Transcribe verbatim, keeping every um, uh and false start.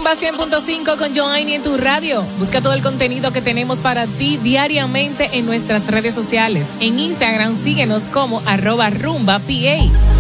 Rumba cien punto cinco con Joanny en tu radio. Busca todo el contenido que tenemos para ti diariamente en nuestras redes sociales. En Instagram síguenos como arroba rumba pa.